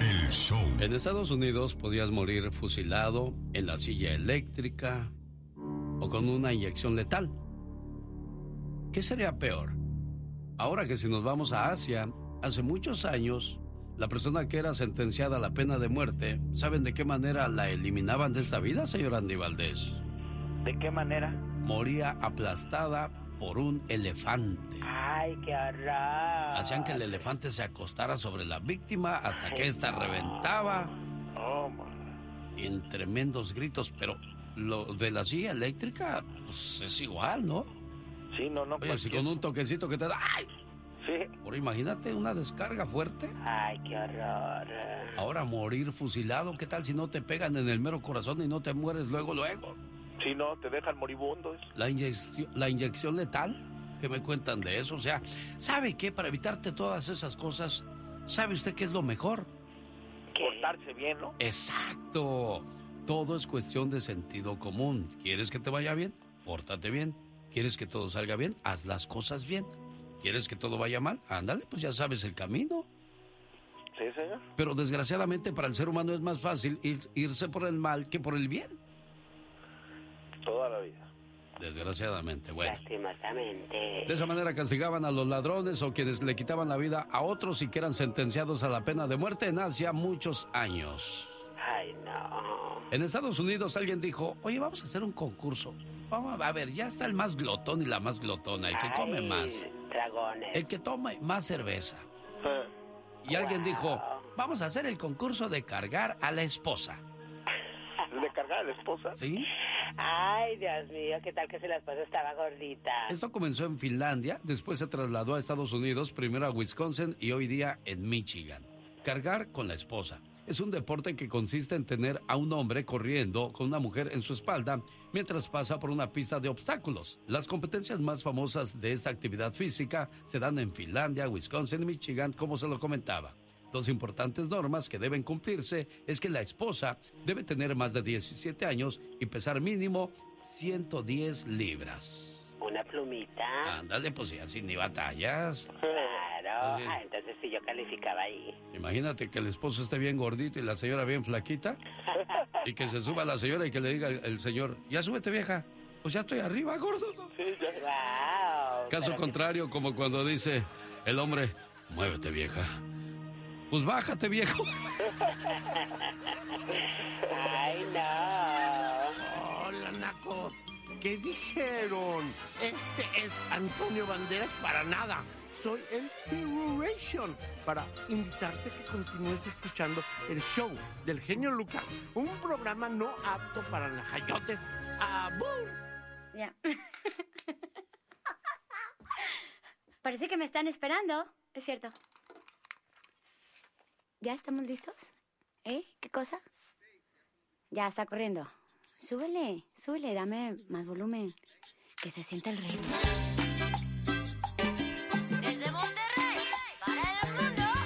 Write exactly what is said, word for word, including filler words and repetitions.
El show. En Estados Unidos podías morir fusilado en la silla eléctrica o con una inyección letal. ¿Qué sería peor? Ahora que si nos vamos a Asia, hace muchos años, la persona que era sentenciada a la pena de muerte, ¿saben de qué manera la eliminaban de esta vida, señor Andy Valdés? ¿De qué manera? Moría aplastada por un elefante. ¡Ay, qué horror! Hacían que el elefante se acostara sobre la víctima hasta Ay, que ésta no. reventaba. Oh, man. En tremendos gritos, pero lo de la silla eléctrica, pues es igual, ¿no? Sí, no, no. Oye, si con un toquecito que te da... ¡Ay! Sí. Por imagínate una descarga fuerte. Ay, qué horror. Ahora morir fusilado, ¿qué tal si no te pegan en el mero corazón y no te mueres luego, luego? Sí, no, te dejan moribundos. La inyección, la inyección letal, ¿qué me cuentan de eso? O sea, ¿sabe qué? Para evitarte todas esas cosas, ¿sabe usted qué es lo mejor? Portarse bien, ¿no? Exacto. Todo es cuestión de sentido común. ¿Quieres que te vaya bien? Pórtate bien. ¿Quieres que todo salga bien? Haz las cosas bien. ¿Quieres que todo vaya mal? Ándale, pues ya sabes el camino. Sí, señor. Pero desgraciadamente para el ser humano es más fácil ir, irse por el mal que por el bien. Toda la vida. Desgraciadamente, bueno. Lastimosamente. De esa manera castigaban a los ladrones o quienes le quitaban la vida a otros y que eran sentenciados a la pena de muerte en Asia muchos años. Ay, no. En Estados Unidos alguien dijo, oye, vamos a hacer un concurso. Vamos a ver, ya está el más glotón y la más glotona, el que Ay, come más. Dragones. El que toma más cerveza. Ah. Y alguien Wow. dijo, vamos a hacer el concurso de cargar a la esposa. ¿De cargar a la esposa? ¿Sí? Ay, Dios mío, ¿qué tal que si la esposa estaba gordita? Esto comenzó en Finlandia, después se trasladó a Estados Unidos, primero a Wisconsin y hoy día en Michigan. Cargar con la esposa. Es un deporte que consiste en tener a un hombre corriendo con una mujer en su espalda mientras pasa por una pista de obstáculos. Las competencias más famosas de esta actividad física se dan en Finlandia, Wisconsin y Michigan, como se lo comentaba. Dos importantes normas que deben cumplirse es que la esposa debe tener más de diecisiete años y pesar mínimo ciento diez libras. Una plumita. Ándale, pues sí, así ni batallas. Claro. Sí. Ah, entonces sí, yo calificaba ahí. Imagínate que el esposo esté bien gordito y la señora bien flaquita. Y que se suba la señora y que le diga el, el señor, ya súbete, vieja. Pues ya estoy arriba, gordo. Sí, ya. Wow. Caso contrario, que... como cuando dice el hombre, muévete, vieja. Pues bájate, viejo. Ay, no. Hola, nacos. ¿Qué dijeron? Este es Antonio Banderas para nada. Soy el Hero para invitarte a que continúes escuchando el show del genio Lucas, un programa no apto para najayotes. ¡Abur! Ya. Parece que me están esperando. Es cierto. ¿Ya estamos listos? ¿Eh? ¿Qué cosa? Ya está corriendo. Súbele, súbele, dame más volumen. Que se sienta el ritmo.